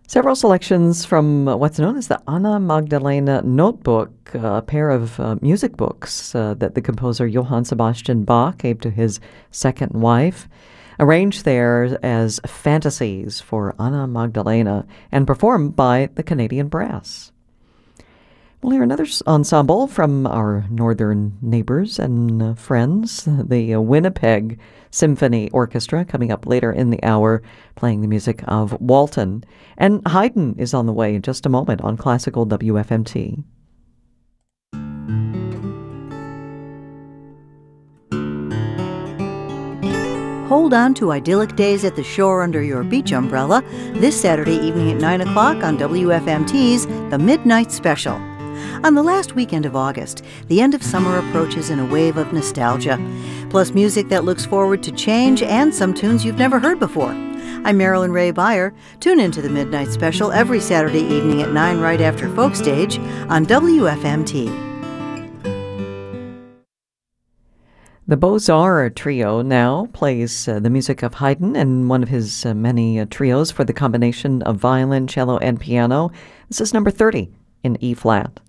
Several selections from what's known as the Anna Magdalena Notebook, a pair of music books that the composer Johann Sebastian Bach gave to his second wife, arranged there as fantasies for Anna Magdalena and performed by the Canadian Brass. We'll hear another ensemble from our northern neighbors and friends, the Winnipeg Symphony Orchestra, coming up later in the hour, playing the music of Walton. And Haydn is on the way in just a moment on Classical WFMT. Hold on to idyllic days at the shore under your beach umbrella this Saturday evening at 9 o'clock on WFMT's The Midnight Special. On the last weekend of August, the end of summer approaches in a wave of nostalgia, plus music that looks forward to change and some tunes you've never heard before. I'm Marilyn Ray Beyer. Tune into the Midnight Special every Saturday evening at 9 right after Folk Stage on WFMT. The Beaux-Arts Trio now plays the music of Haydn and one of his many trios for the combination of violin, cello, and piano. This is number 30 in E-flat.